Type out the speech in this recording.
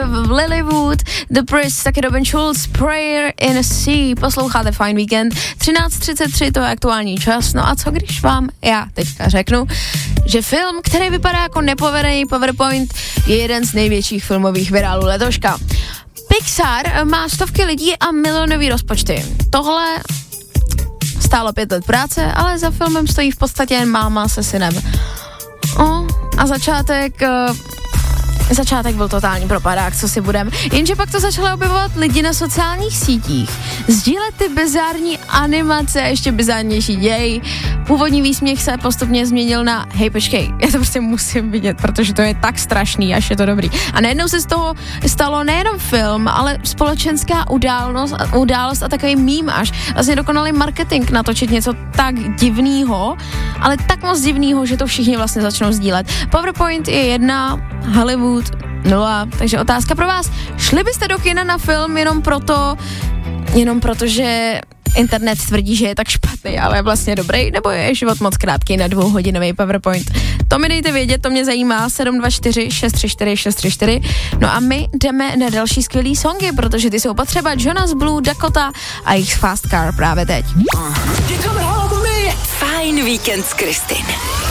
v Lilywood, The Priest, taky Robin Schulz, Prayer in a Sea, posloucháte Fine Weekend, 13:33, to je aktuální čas, no a co když vám já teďka řeknu, že film, který vypadá jako nepovedený PowerPoint, je jeden z největších filmových virálů letoška. Pixar má stovky lidí a milionový rozpočty. Tohle stálo 5 let práce, ale za filmem stojí v podstatě jen máma se synem. A začátek byl totální propadák, co si budem. Jenže pak to začalo objevovat lidi na sociálních sítích. Sdílet ty bizární animace, ještě bizárnější děj. Původní výsměch se postupně změnil na hej, počkej, já to prostě musím vidět, protože to je tak strašný, až je to dobrý. A najednou se z toho stalo nejenom film, ale společenská událost a takový meme až. Vlastně dokonalý marketing natočit něco tak divnýho, ale tak moc divnýho, že to všichni vlastně začnou sdílet. PowerPoint je 1, Hollywood 0, takže otázka pro vás. Šli byste do kina na film jenom proto, že internet tvrdí, že je tak špatný, ale je vlastně dobrý, nebo je život moc krátký na 2hodinový PowerPoint? To mi dejte vědět, to mě zajímá, 724 634 634. No a my jdeme na další skvělý songy, protože ty jsou potřeba. Jonas Blue, Dakota a jejich Fast Car právě teď. Fajn víkend s Kristin.